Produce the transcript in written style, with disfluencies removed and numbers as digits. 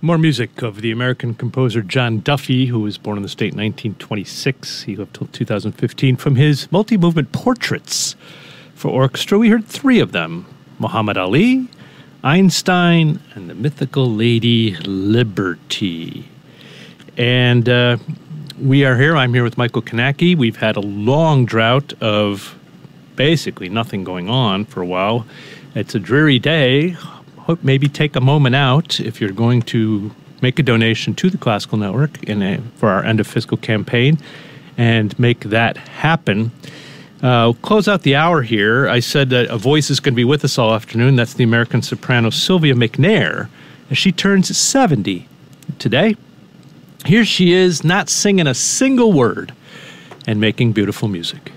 More music of the American composer John Duffy, who was born in the state in 1926. He lived till 2015. From his multi-movement portraits for orchestra, we heard three of them: Muhammad Ali, Einstein, and the mythical Lady Liberty. And we are here. I'm here with Michael Kanacki. We've had a long drought of basically nothing going on for a while. It's a dreary day. Maybe take a moment out if you're going to make a donation to the Classical Network for our end of fiscal campaign and make that happen. We'll close out the hour here. I said that a voice is going to be with us all afternoon. That's the American soprano Sylvia McNair, as she turns 70 today. Here she is, not singing a single word and making beautiful music.